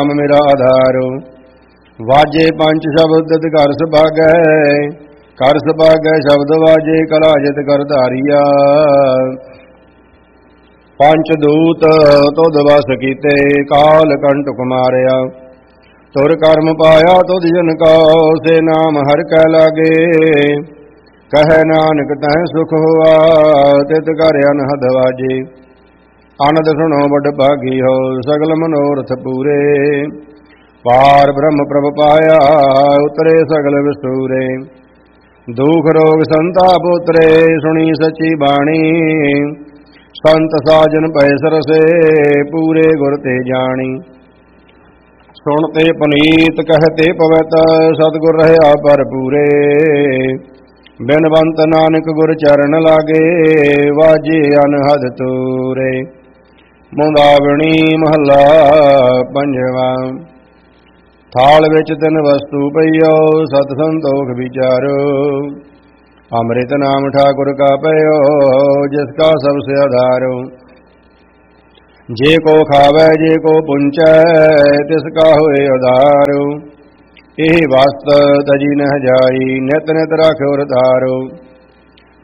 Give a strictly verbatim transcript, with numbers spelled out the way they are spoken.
ਮੇਰਾ ਆਧਾਰੋ। ਵਾਜੇ ਪੰਜ ਸ਼ਬਦ ਤਿਤ ਘਰ ਸੁਭਾਗੈ, ਘਰ ਸੁਭਾਗੈ ਸ਼ਬਦ ਵਾਜੇ ਕਲਾ ਜਿਤ ਕਰ ਧਾਰੀਆ। ਪੰਚ ਦੂਤ ਤੁਧ ਵਸ ਕੀਤੇ, ਕਾਲ ਕੰਟਕ ਮਾਰਿਆ। ਤੁਰ ਕਰਮ ਪਾਇਆ ਤੁਧ ਜਨ ਕੋ, ਸੇ ਨਾਮ ਹਰਿ ਕੈ ਲਾਗੇ। ਕਹੈ ਨਾਨਕ ਤੈ ਸੁਖ ਹੋਆ, ਤਿਤ ਘਰ ਅਨਹਦ ਵਾਜੇ। ਅਨੰਦ ਸੁਣੋ ਵੱਡ ਭਾਗੀ ਹੋ, ਸਗਲ ਮਨੋਰਥ ਪੂਰੇ। ਪਾਰ ਬ੍ਰਹਮ ਪ੍ਰਭ ਪਾਇਆ, ਉਤਰੇ ਸਗਲ ਵਿਸੂਰੇ। ਦੁਖ ਰੋਗ ਸੰਤਾਪ ਉਤਰੇ, ਸੁਣੀ ਸੱਚੀ ਬਾਣੀ। ਸੰਤ ਸਾਜਨ ਪੈ ਸਰਸੇ, ਪੂਰੇ ਗੁਰ ਤੇ ਜਾਣੀ। ਸੁਣ ਤੇ ਪੁਨੀਤ ਕਹਤੇ ਪਵਿੱਤ, ਸਤਿਗੁਰ ਰਹਿਆ ਭਰਪੂਰੇ। ਬਿਨਵੰਤ ਨਾਨਕ ਗੁਰ ਚਰਨ ਲਾਗੇ, ਵਾਜੇ ਅਨਹਦ ਤੂਰੇ। ਮੁੰਦਾਵਣੀ ਮਹੱਲਾ ਪੰਜਵਾ। ਥਾਲ ਵਿੱਚ ਤਿੰਨ ਵਸਤੂ ਪਈਓ, ਸਤ ਸੰਤੋਖ ਵਿਚਾਰੋ। ਅੰਮ੍ਰਿਤ ਨਾਮ ਠਾਕੁਰ ਕਾ ਪਇਓ, ਜਿਸ ਕਾ ਸਭ ਸੇ ਆਧਾਰੋ। ਜੇ ਕੋ ਖਾਵੈ ਜੇ ਕੋ ਪੁੰਚੈ, ਤਿਸ ਕਾ ਹੋਏ ਉਧਾਰੋ। ਇਹ ਵਸਤ ਤਜੀ ਨਹਿ ਜਾਈ, ਨਿਤ ਨਿਤ ਰਾਖਿਓ ਰਤਾਰੋ।